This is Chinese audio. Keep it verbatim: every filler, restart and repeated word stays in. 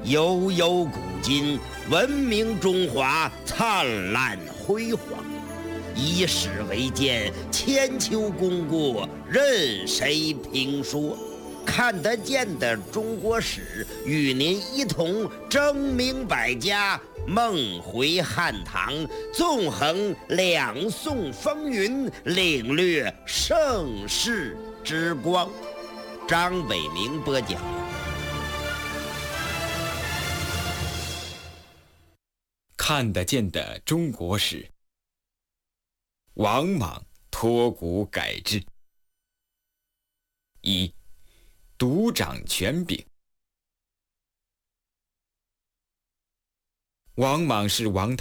悠悠古今，文明中华灿烂辉煌。以史为鉴，千秋功过任谁评说。看得见的中国史，与您一同争明百家，梦回汉唐，纵横两宋风云，领略盛世之光。张伟明播讲。 看得见的中国史，王莽脱古改制。一、独掌权柄。王莽是王